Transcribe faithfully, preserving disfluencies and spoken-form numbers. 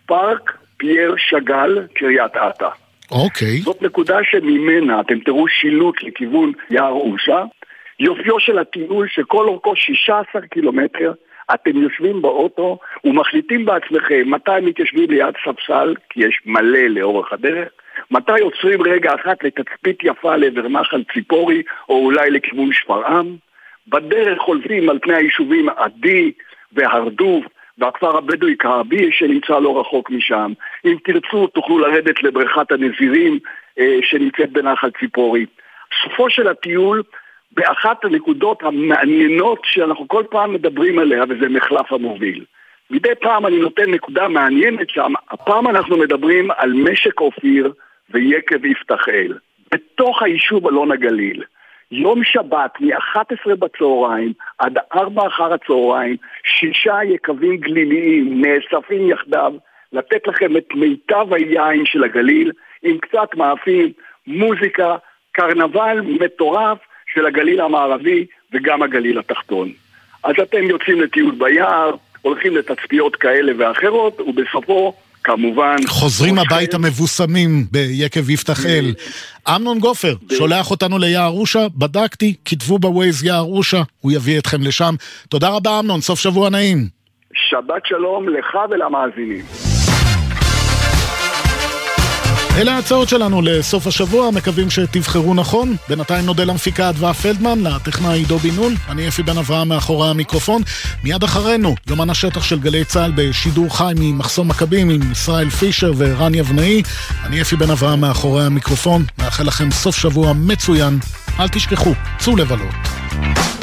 פארק פייר שאגאל, קריית אתא. אוקיי. זאת נקודה שממנה אתם תראו שילוט לכיוון יער אושה. יופיו של הטיול שכל אורכו שישה עשר קילומטר, אתם יושבים באוטו ומחליטים בעצמכם מתי מתיישבים ליד ספסל, כי יש מלא לאורך הדרך, מתי יוצרים רגע אחת לתצפית יפה לעבר נחל ציפורי או אולי לכיוון שפרעם. בדרך חולפים על פני היישובים עדי והרדוף והכפר הבדואי כעבי שנמצא לא רחוק משם. אם תרצו תוכלו לרדת לבריכת הנזירים אה, שנמצאת בנחל ציפורי. סופו של הטיול באחת הנקודות המעניינות שאנחנו כל פעם מדברים עליה, וזה מחלף המוביל. מדי פעם אני נותן נקודה מעניינת שם. הפעם אנחנו מדברים על משק אופיר ויקב יפתחאל בתוך היישוב אלון הגליל. יום שבת מ-אחת עשרה בצהריים עד ארבע אחר הצהריים, שישה יקבים גליליים נאספים יחדיו לתת לכם את מיטב היין של הגליל עם קצת מאפים, מוזיקה, קרנבל מטורף של הגליל המערבי וגם הגליל התחתון. אז אתם יוצאים לטיול ביער, הולכים לתצפיות כאלה ואחרות, ובסופו כמובן חוזרים הביתה מבוסמים ביקב יפתחאל. אמנון גופר שולח אותנו ליער אושה, בדקתי, כתבו בווייז יער אושה, הוא יביא אתכם לשם. תודה רבה אמנון, סוף שבוע נעים. שבת שלום לך ולמאזינים. אלה ההצעות שלנו לסוף השבוע, מקווים שתבחרו נכון. בינתיים נודה למפיקה אדווה פלדמן, לטכנאי עידו בן נון, אני אפי בן אברהם מאחורי המיקרופון. מיד אחרינו, יומן השטח של גלי צה"ל בשידור חי ממחסום מכבים עם ישראל פישר ורן יבנאי. אני אפי בן אברהם מאחורי המיקרופון, מאחל לכם סוף שבוע מצוין. אל תשכחו, צאו לבלות.